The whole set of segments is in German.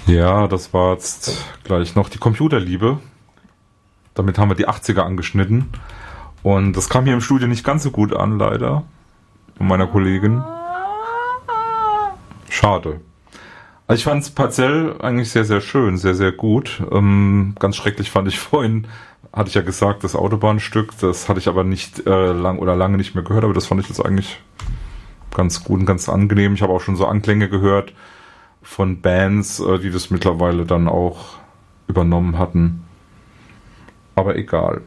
Ja, das war jetzt gleich noch die Computerliebe. Damit haben wir die 80er angeschnitten. Und das kam hier im Studio nicht ganz so gut an, leider. Von meiner Kollegin. Schade. Also ich fand es partiell eigentlich sehr, sehr schön, sehr, sehr gut. Ganz schrecklich fand ich vorhin, hatte ich ja gesagt, das Autobahnstück. Das hatte ich aber nicht lange nicht mehr gehört, aber das fand ich jetzt eigentlich ganz gut und ganz angenehm. Ich habe auch schon so Anklänge gehört von Bands, die das mittlerweile dann auch übernommen hatten. Aber egal.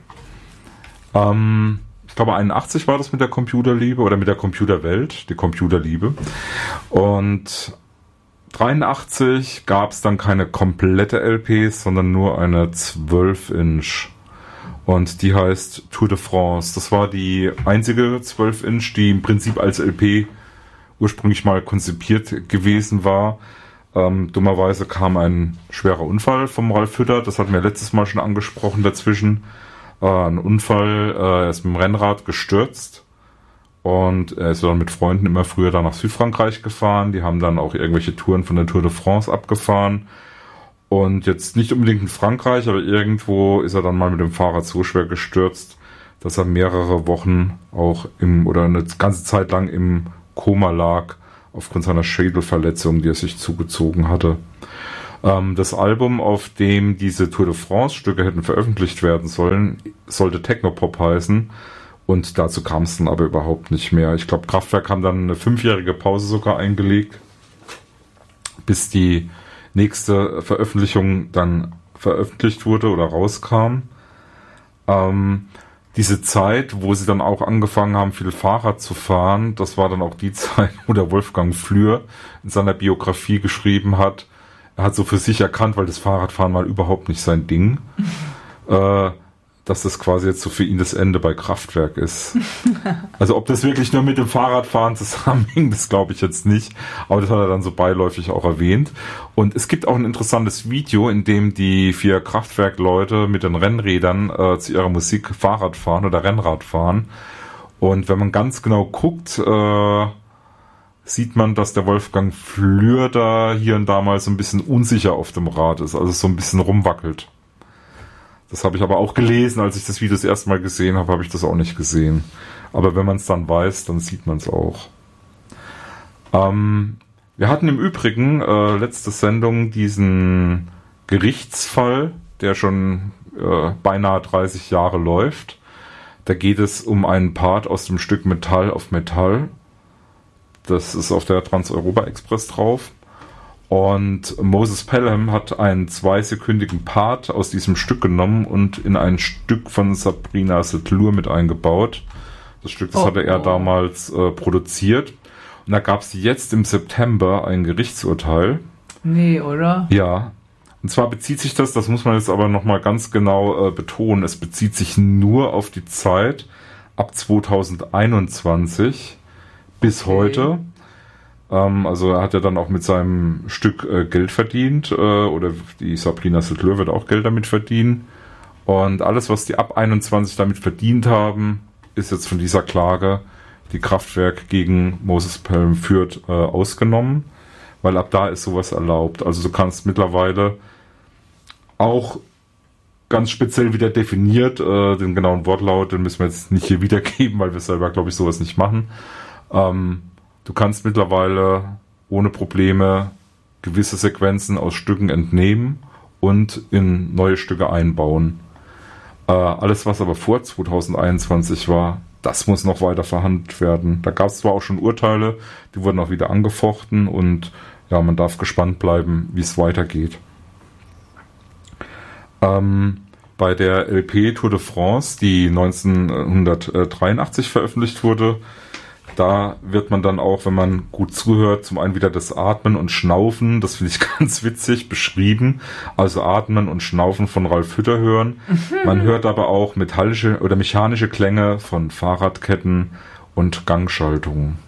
Ich glaube 81 war das mit der Computerliebe oder mit der Computerwelt, die Computerliebe. Und 83 gab es dann keine komplette LP, sondern nur eine 12-Inch. Und die heißt Tour de France. Das war die einzige 12-Inch, die im Prinzip als LP ursprünglich mal konzipiert gewesen war. Dummerweise kam ein schwerer Unfall vom Ralf Hütter. Das hatten wir letztes Mal schon angesprochen dazwischen. Ein Unfall, er ist mit dem Rennrad gestürzt. Und er ist dann mit Freunden immer früher da nach Südfrankreich gefahren. Die haben dann auch irgendwelche Touren von der Tour de France abgefahren. Und jetzt nicht unbedingt in Frankreich, aber irgendwo ist er dann mal mit dem Fahrrad so schwer gestürzt, dass er mehrere Wochen auch oder eine ganze Zeit lang im Koma lag, aufgrund seiner Schädelverletzung, die er sich zugezogen hatte. Das Album, auf dem diese Tour de France-Stücke hätten veröffentlicht werden sollen, sollte Technopop heißen. Und dazu kam es dann aber überhaupt nicht mehr. Ich glaube, Kraftwerk haben dann eine 5-jährige Pause sogar eingelegt, bis die nächste Veröffentlichung dann veröffentlicht wurde oder rauskam. Diese Zeit, wo sie dann auch angefangen haben, viel Fahrrad zu fahren, das war dann auch die Zeit, wo der Wolfgang Flür in seiner Biografie geschrieben hat, er hat so für sich erkannt, weil das Fahrradfahren mal überhaupt nicht sein Ding, dass das quasi jetzt so für ihn das Ende bei Kraftwerk ist. Also ob das wirklich nur mit dem Fahrradfahren zusammenhing, das glaube ich jetzt nicht. Aber das hat er dann so beiläufig auch erwähnt. Und es gibt auch ein interessantes Video, in dem die 4 Kraftwerk-Leute mit den Rennrädern zu ihrer Musik Fahrrad fahren oder Rennrad fahren. Und wenn man ganz genau guckt, sieht man, dass der Wolfgang Flür da hier und da mal so ein bisschen unsicher auf dem Rad ist. Also so ein bisschen rumwackelt. Das habe ich aber auch gelesen, als ich das Video das erste Mal gesehen habe, habe ich das auch nicht gesehen. Aber wenn man es dann weiß, dann sieht man es auch. Wir hatten im Übrigen letzte Sendung diesen Gerichtsfall, der schon beinahe 30 Jahre läuft. Da geht es um einen Part aus dem Stück Metall auf Metall. Das ist auf der Trans-Europa-Express drauf. Und Moses Pelham hat einen 2-sekündigen Part aus diesem Stück genommen und in ein Stück von Sabrina Setlur mit eingebaut. Das Stück, das hatte er damals produziert. Und da gab es jetzt im September ein Gerichtsurteil. Nee, oder? Ja. Und zwar bezieht sich das muss man jetzt aber nochmal ganz genau betonen, es bezieht sich nur auf die Zeit ab 2021 bis heute. Also er hat ja dann auch mit seinem Stück Geld verdient, oder die Sabrina Setlur wird auch Geld damit verdienen. Und alles, was die ab 21 damit verdient haben, ist jetzt von dieser Klage, die Kraftwerk gegen Moses Pelham führt, ausgenommen, weil ab da ist sowas erlaubt. Also du kannst mittlerweile auch ganz speziell wieder definiert, den genauen Wortlaut, den müssen wir jetzt nicht hier wiedergeben, weil wir selber, glaube ich, sowas nicht machen. Du kannst mittlerweile ohne Probleme gewisse Sequenzen aus Stücken entnehmen und in neue Stücke einbauen. Alles, was aber vor 2021 war, das muss noch weiter verhandelt werden. Da gab es zwar auch schon Urteile, die wurden auch wieder angefochten und ja, man darf gespannt bleiben, wie es weitergeht. Bei der LP Tour de France, die 1983 veröffentlicht wurde, da wird man dann auch, wenn man gut zuhört, zum einen wieder das Atmen und Schnaufen, das finde ich ganz witzig, beschrieben. Also Atmen und Schnaufen von Ralf Hütter hören. Man hört aber auch metallische oder mechanische Klänge von Fahrradketten und Gangschaltungen.